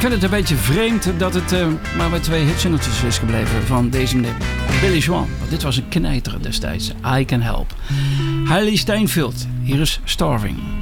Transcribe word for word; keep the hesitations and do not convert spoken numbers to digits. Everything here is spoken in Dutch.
vind het een beetje vreemd dat het uh, maar bij twee hitsingeltjes is gebleven van deze meneer Billy Swan. Want dit was een knijter destijds. I Can Help. Hailey Steinfeld. Hier is Starving.